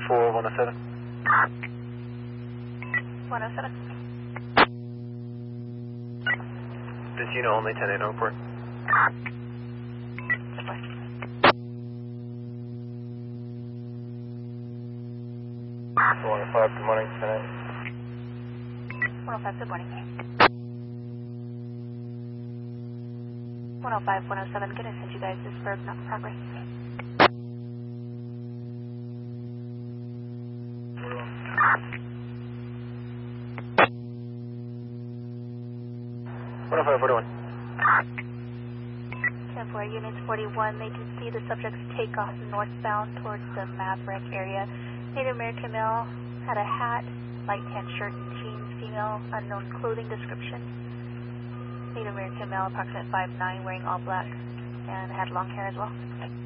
for 107. 107. This unit only 10-8 report. 105, good morning, 10-8. 105, good morning. 105, 107, gonna send you guys this verb, not progress. $105, 10-4, units 41, they can see the subject's takeoff northbound towards the Maverick area. Native American male, had a hat, light tan shirt and jeans, female, unknown clothing description. Native American male, approximate 5'9", wearing all black, and had long hair as well.